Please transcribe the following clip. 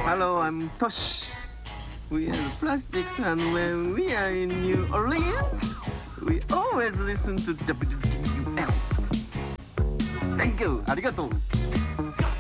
Hello, I'm Tosh. We are Plastics, and when we are in New Orleans, we always listen to WWL. Thank you. ありがとう。